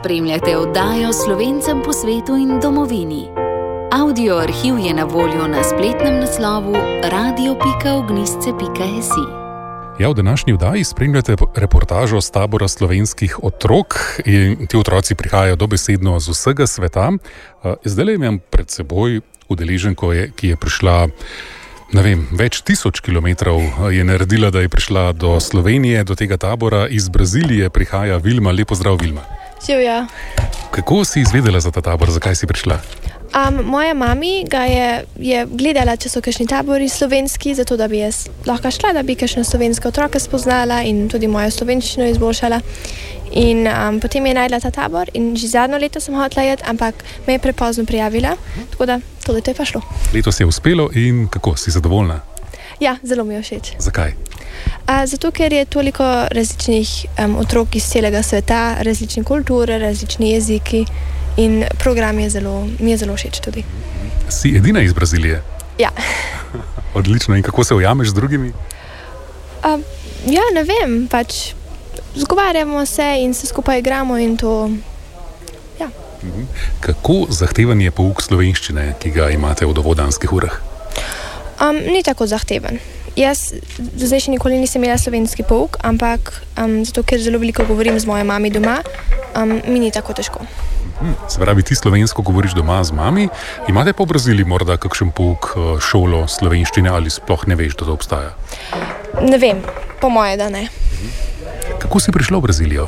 Spremljate oddajo Slovencem po svetu in domovini. Audio arhiv je na voljo na spletnem naslovu radio.ognisce.si. Ja, v današnji oddaji spremljate reportažo z tabora slovenskih otrok in ti otroci prihajajo dobesedno z vsega sveta. Zdaj imam pred seboj udeleženko, ki je prišla, ne vem, več tisoč kilometrov je naredila, da je prišla do Slovenije, do tega tabora. Iz Brazilije prihaja Vilma. Lep pozdrav, Vilma. Živja. Kako si izvedela za ta tabor, zakaj si prišla? Moja mami ga je gledala, če so kakšni tabori slovenski, zato da bi jaz lahko šla, da bi kakšne slovenske otroke spoznala in tudi mojo slovenščino izboljšala. In potem je najdla ta tabor in že zadnjo leto sem hotela iti, ampak me je prepozno prijavila, tako da to leto je pa šlo. Letos je uspelo in kako, si zadovoljna? Ja, zelo mi je všeč. Zakaj? Zato, ker je toliko različnih otrok iz celega sveta, različne kulture, različni jeziki in program mi je zelo všeč tudi. Si edina iz Brazilije? Ja. Odlično. In kako se ujameš z drugimi? Ja, ne vem, pač zgovarjamo se in se skupaj igramo in to, ja. Kako zahteven je pouk slovenščine, ki ga imate v dopoldanskih urah? Ni tako zahteven. Jaz do zdaj še nikoli nisem imela slovenski pouk, ampak zato, ker zelo veliko govorim z mojo mami doma, mi ni tako težko. Se pravi, ti slovensko govoriš doma z mami, imate pa v Braziliji morda kakšen pouk, šolo slovenščine ali sploh ne veš, da to obstaja? Ne vem, po moje, da ne. Kako si prišla v Brazilijo?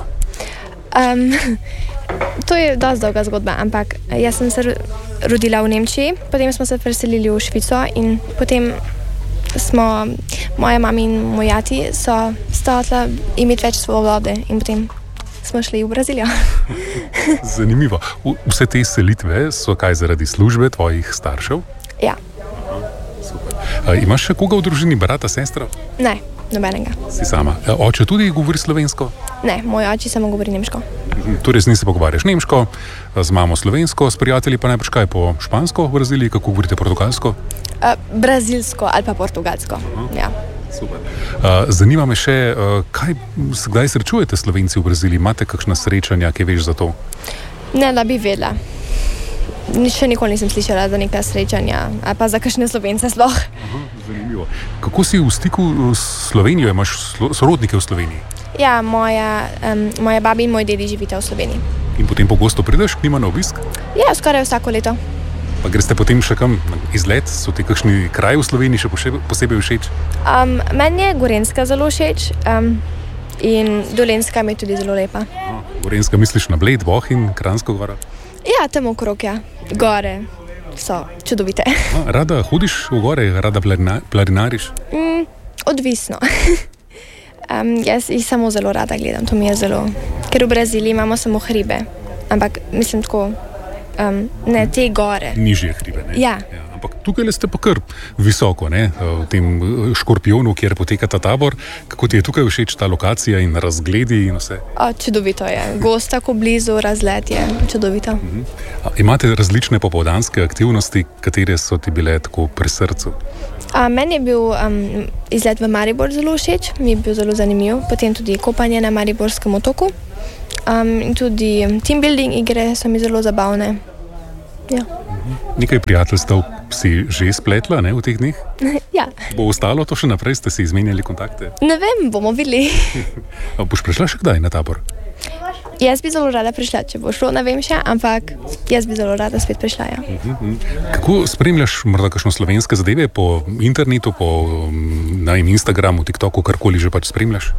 To je dosti dolga zgodba, ampak jaz sem se rodila v Nemčiji, potem smo se preselili v Švico in potem moja mama in moj ati so hotela imeti več svobode in potem smo šli v Brazilijo. Zanimivo. Vse te selitve so kaj zaradi službe tvojih staršev? Ja. Super. Imaš še koga v družini, brata, sestra? Ne, nobenega. Si sama. Oče tudi govori slovensko? Ne, moj oče samo govori nemško. Torej z njim se pogovarjaš nemško, z mamo slovensko, s prijatelji pa najbrž kaj po špansko v Braziliji, kako govorite portugalsko? Brazilsko ali pa portugalsko, ja. Super. Zanima me še, kdaj srečujete Slovenci v Braziliji? Imate kakšna srečanja, kaj veš za to? Ne, da bi vedela. Še nikoli nisem slišala za neka srečanja, ali pa za kakšne Slovence sploh. Zanimivo. Kako si v stiku s Slovenijo? Imaš sorodnike v Sloveniji? Ja, moja babi in moj dedi živita v Sloveniji. In potem pogosto prideš k njima na obisk? Ja, skoraj vsako leto. Pa greste potem še kam izlet? So ti kakšni kraji v Sloveniji še posebej všeč? Meni je Gorenjska zelo všeč in Dolenjska mi je tudi zelo lepa. Gorenjska misliš na Bled, Bohinj, Kranjsko goro? Ja, tam okrog, ja. Gore so čudovite. Rada hodiš v gore, rada planinariš? Odvisno. Jaz jih samo zelo rada gledam, to mi je zelo. Ker v Braziliji imamo samo hribe, ampak mislim tako, ne te gore. Nižje hribe, ne? Ja. Ampak tukaj ste pa kar visoko, ne? V tem Škorpijonu, kjer poteka ta tabor. Kako ti je tukaj všeč ta lokacija in razgledi in vse? Čudovito je. Gost tako blizu, razgled je čudovito. Imate različne popoldanske aktivnosti, katere so ti bile tako pri srcu? Meni je bil izlet v Maribor zelo všeč, mi je bil zelo zanimiv. Potem tudi kopanje na Mariborskem otoku. In tudi team building igre so mi zelo zabavne. Ja. Nekaj prijateljstev si že spletla, ne, v teh dneh? Ja. Bo ostalo to še naprej, ste si izmenjali kontakte? Ne vem, bomo videli. Boš prišla še kdaj na tabor? Jaz bi zelo rada prišla, če bo šlo, ne vem še, ampak jaz bi zelo rada spet prišla, ja. Kako spremljaš morda kakšno slovenske zadeve po internetu, na Instagramu, TikToku, karkoli že pač spremljaš?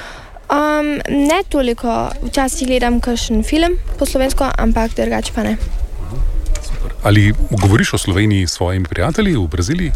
Ne toliko. Včasih gledam kakšen film po slovensko, ampak drugače pa ne. Super. Ali govoriš o Sloveniji s svojimi prijatelji v Braziliji?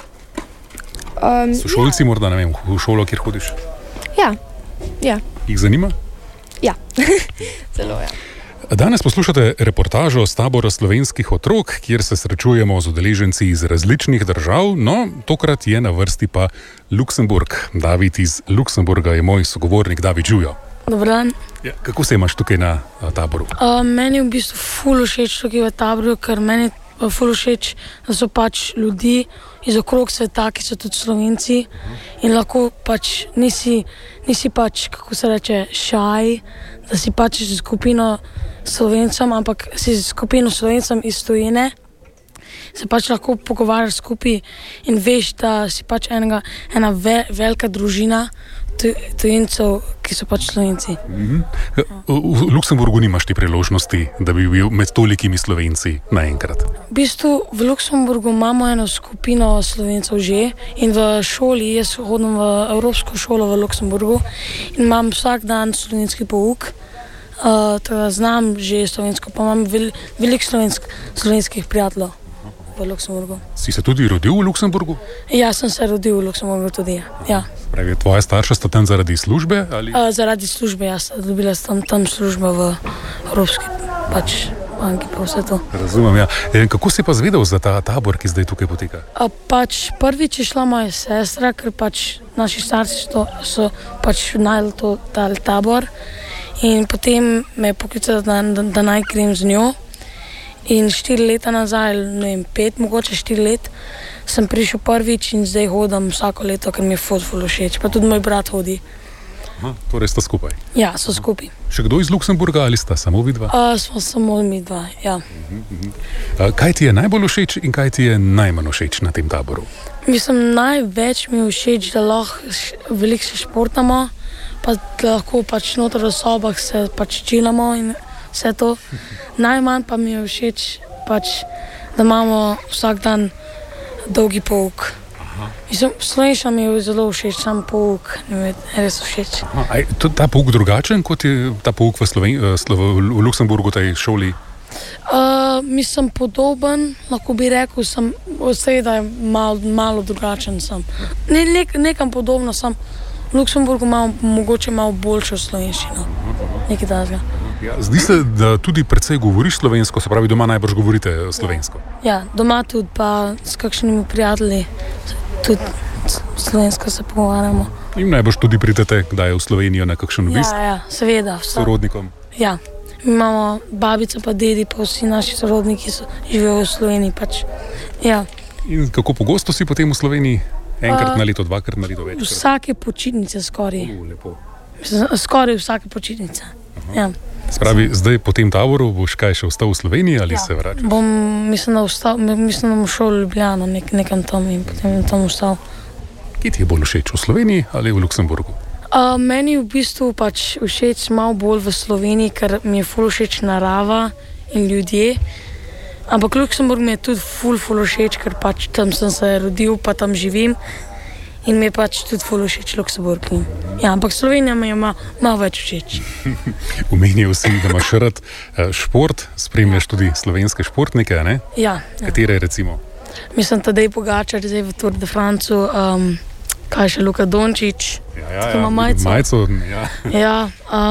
Sošolci morda, ne vem, v šolo, kjer hodiš? Ja. Jih zanima? Ja, zelo, ja. Danes poslušate reportažo z tabora slovenskih otrok, kjer se srečujemo z udeleženci iz različnih držav, no, tokrat je na vrsti pa Luksemburg. David iz Luksemburga je moj sogovornik, David, živijo. Dobar dan. Kako se imaš tukaj na taboru? Meni je v bistvu ful všeč tukaj v taboru, ker meni ful všeč, da so pač ljudi iz okrog sveta, ki so tudi Slovenci in lahko pač nisi pač, kako se reče, šaj, da si pač z skupino Slovencem, ampak si z skupino Slovencem iz tujine, se pač lahko pogovarjaš skupaj in veš, da si pač ena velika družina tujincev, ki so pač Slovenci. V Luksemburgu nimaš te priložnosti, da bi bil med tolikimi Slovenci naenkrat. V bistvu v Luksemburgu imamo eno skupino Slovencev že in v šoli, jaz hodim v Evropsko šolo v Luksemburgu in imam vsak dan slovenski pouk, teda znam že slovensko, pa imam veliko slovenskih prijateljev v Luksemburgu. Si se tudi rodil v Luksemburgu? Ja, sem se rodil v Luksemburgu tudi, ja. Pravi, tvoja starša sta tam zaradi službe? Ali? Zaradi službe, jaz dobila tam službo v Evropski pač banki pa vse to. Razumem, ja. Kako si pa zvedel za ta tabor, ki zdaj tukaj poteka? Pač prvič je šla moja sestra, ker pač naši starci so pač najeli ta tabor in potem me je poklicala, da naj grem z njo. In 4 leta nazaj, ne vem, 5, mogoče 4 let, sem prišel prvič in zdaj hodim vsako leto, ker mi je ful všeč. Pa tudi moj brat hodi. Torej sta skupaj? Ja, so skupaj. Še kdo iz Luksemburga ali sta samo vidva? Smo samo midva, ja. Kaj ti je najbolj všeč in kaj ti je najmanj všeč na tem taboru? Mislim, največ mi je všeč, da lahko veliko se športamo, pa da lahko pač noter v sobah se pač čilamo in vse to. Najmanj pa mi je všeč, pač, da imamo vsak dan dolgi pouk. Slovenščina mi je zelo všeč, sam pouk mi je res všeč. Je ta pouk drugačen kot je ta pouk v Luksemburgu, tej šoli? Mislim podoben, lahko bi rekel, vse da je malo drugačen sem. Nekam podobno sem. V Luksemburgu imamo mogoče malo boljšo slovenščino. Nekaj takega. Ja, zdi se, da tudi precej govoriš slovensko, se pravi, doma najbrž govorite slovensko. Ja, doma tudi pa s kakšnimi prijatelji tudi slovensko se pogovarjamo. In najbrž tudi pridete, kdaj je v Slovenijo na kakšen obisk? Ja, seveda. Sorodnikom? Ja, mi imamo babice pa dedi, pa vsi naši sorodniki živijo v Sloveniji pač. Ja. In kako pogosto si potem v Sloveniji? Enkrat na leto, dvakrat na leto, večkrat? Vsake počitnice skoraj. Lepo. Skoraj vsake počitnice. Ja. Spravi, zdaj po tem taboru boš kaj še ostal v Sloveniji ali se vračaš? Mislim, da bom šel v Ljubljano nekam tam in potem tam ostal. Kje ti je bolj všeč, v Sloveniji ali v Luksemburgu? Meni v bistvu pač všeč malo bolj v Sloveniji, ker mi je ful všeč narava in ljudje. Ampak Luksemburg mi je tudi ful všeč, ker pač tam sem se rodil, pa tam živim. In mi je pač tudi ful všeč Luksemburg. Ja, ampak Slovenija mi je malo več všeč. Omenil si, da imaš rad šport, spremljaš tudi slovenske športnike, ne? Ja. Katere recimo? Mislim, Tadej Pogačar, zdaj v Tour de Francu, kaj še Luka Dončić, ki ima majico. Ja,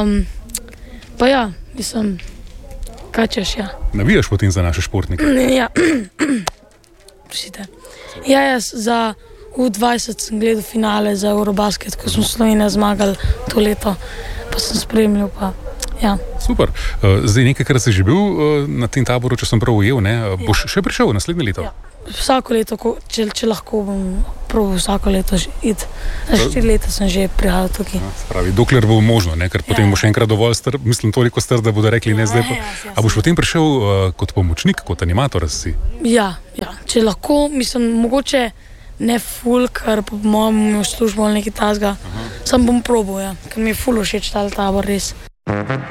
pa ja, mislim, kaj češ, ja. Navijaš potem za naše športnike? Ja, prosite. Ja, jaz za U20 sem gledal finale za Eurobasket, ko smo Slovenija zmagali to leto, pa sem spremljal, pa ja. Super. Zdaj nekajkrat si že bil na tem taboru, če sem prav ujel, ne? Boš še prišel naslednje leto? Ja. Vsako leto, če lahko bom probil vsako leto iti. Za 4 leta sem že prihajal tukaj. Spravi, dokler bo možno, ne? Ker potem bo še enkrat dovolj star, mislim toliko star, da bodo rekli ne zdaj pa. A boš potem prišel kot pomočnik, kot animator si? Ja, če lahko, mislim, mogoče ne ful, ker po mojem službo ali nekaj tazga. Sam bom probal, ja, ker mi je ful všeč ta tabor res.